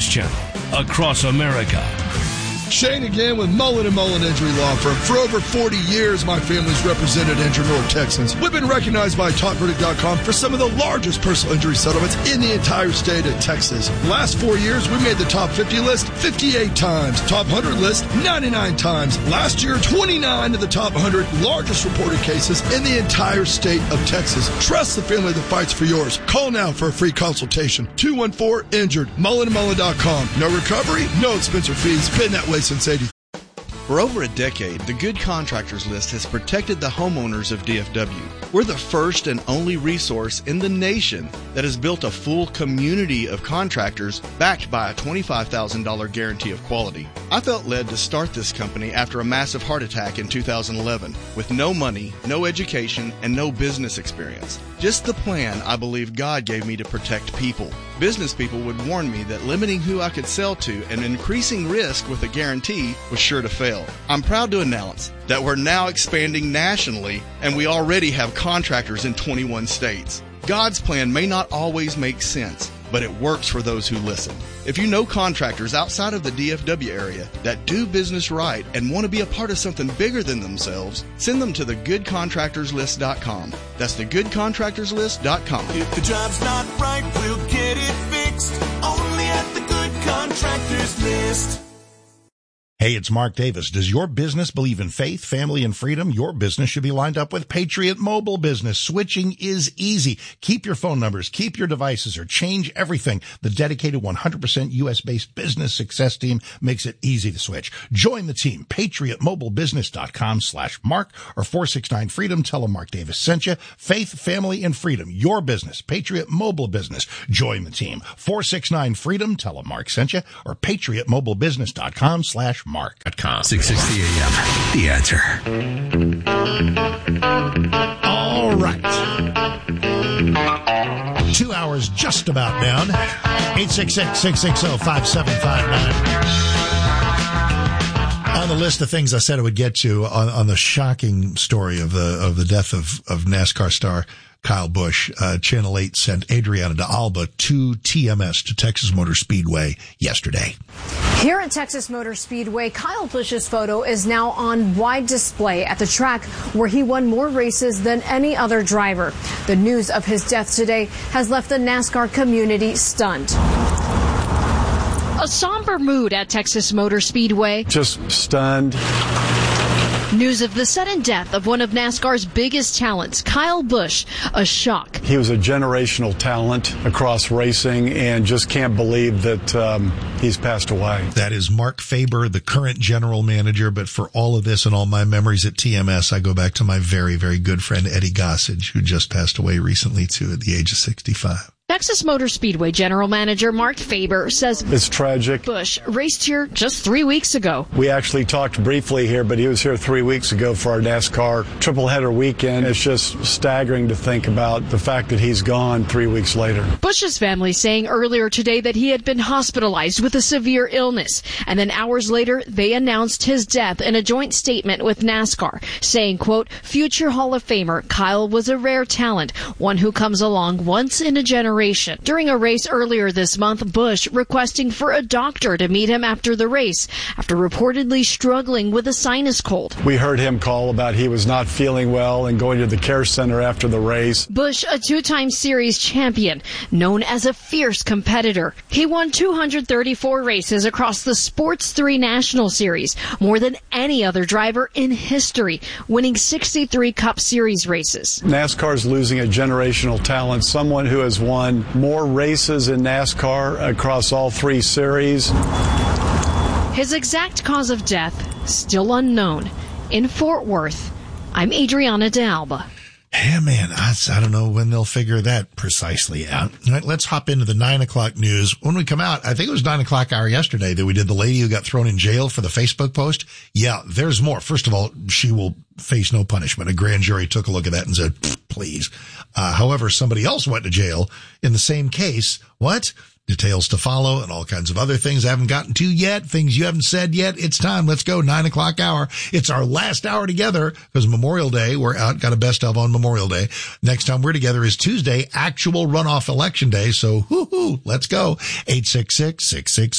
Channel, across America. Shane again with Mullen & Mullen Injury Law Firm. For over 40 years, my family's represented injured North Texans. We've been recognized by TopVerdict.com for some of the largest personal injury settlements in the entire state of Texas. Last 4 years, we made the top 50 list 58 times, top 100 list 99 times. Last year, 29 of the top 100 largest reported cases in the entire state of Texas. Trust the family that fights for yours. Call now for a free consultation. 214-INJURED. MullenandMullen.com. No recovery, no expense or fees. Been that way since 80. For over a decade, the Good Contractors List has protected the homeowners of DFW. We're the first and only resource in the nation that has built a full community of contractors backed by a $25,000 guarantee of quality. I felt led to start this company after a massive heart attack in 2011 with no money, no education, and no business experience. Just the plan I believe God gave me to protect people. Business people would warn me that limiting who I could sell to and increasing risk with a guarantee was sure to fail. I'm proud to announce that we're now expanding nationally, and we already have contractors in 21 states. God's plan may not always make sense, but it works for those who listen. If you know contractors outside of the DFW area that do business right and want to be a part of something bigger than themselves, send them to thegoodcontractorslist.com. That's thegoodcontractorslist.com. If the job's not right, we'll get it fixed. Only at the Good Contractors List. Hey, it's Mark Davis. Does your business believe in faith, family, and freedom? Your business should be lined up with Patriot Mobile Business. Switching is easy. Keep your phone numbers, keep your devices, or change everything. The dedicated 100% U.S.-based business success team makes it easy to switch. Join the team. PatriotMobileBusiness.com/Mark or 469-FREEDOM. Tell them Mark Davis sent you. Faith, family, and freedom. Your business. Patriot Mobile Business. Join the team. 469-FREEDOM. Tell them Mark sent you or PatriotMobileBusiness.com/Mark. 660 AM. The Answer. All right. 2 hours just about down. 866-660-5759. On the list of things I said I would get to on the shocking story of the death of NASCAR star Kyle Busch, Channel 8 sent Adriana de Alba to TMS, to Texas Motor Speedway, yesterday. Here at Texas Motor Speedway, Kyle Busch's photo is now on wide display at the track where he won more races than any other driver. The news of his death today has left the NASCAR community stunned. A somber mood at Texas Motor Speedway. Just stunned. News of the sudden death of one of NASCAR's biggest talents, Kyle Busch, a shock. He was a generational talent across racing and just can't believe that he's passed away. That is Mark Faber, the current general manager. But for all of this and all my memories at TMS, I go back to my very, very good friend Eddie Gossage, who just passed away recently, too, at the age of 65. Texas Motor Speedway General Manager Mark Faber says it's tragic. Busch raced here just 3 weeks ago. We actually talked briefly here, but he was here 3 weeks ago for our NASCAR triple header weekend. It's just staggering to think about the fact that he's gone 3 weeks later. Busch's family saying earlier today that he had been hospitalized with a severe illness, and then hours later they announced his death in a joint statement with NASCAR, saying, quote, future Hall of Famer Kyle was a rare talent, one who comes along once in a generation. During a race earlier this month, Busch requesting for a doctor to meet him after the race after reportedly struggling with a sinus cold. We heard him call about he was not feeling well and going to the care center after the race. Busch, a two-time series champion, known as a fierce competitor. He won 234 races across the Sports 3 National Series, more than any other driver in history, winning 63 Cup Series races. NASCAR's losing a generational talent, someone who has won more races in NASCAR across all three series. His exact cause of death still unknown. In Fort Worth, I'm Adriana de Alba. Yeah, man, I don't know when they'll figure that precisely out. All right, let's hop into the 9 o'clock news. When we come out, I think it was 9 o'clock hour yesterday that we did the lady who got thrown in jail for the Facebook post. Yeah, there's more. First of all, she will face no punishment. A grand jury took a look at that and said, please. However, somebody else went to jail in the same case. What? Details to follow and all kinds of other things I haven't gotten to yet, things you haven't said yet. It's time. Let's go. 9 o'clock hour. It's our last hour together because Memorial Day, we're out, got a best of on Memorial Day. Next time we're together is Tuesday, actual runoff election day. So, let's go. 866-660.